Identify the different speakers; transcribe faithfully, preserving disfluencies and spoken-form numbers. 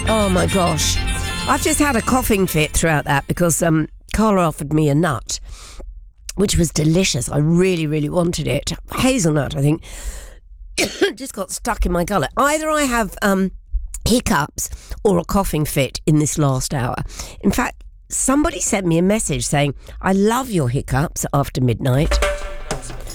Speaker 1: Oh my gosh. I've just had a coughing fit throughout that because um, Carla offered me a nut, which was delicious. I really, really wanted it. Hazelnut, I think. Just got stuck in my gullet. Either I have um, hiccups or a coughing fit in this last hour. In fact, somebody sent me a message saying, I love your hiccups after midnight.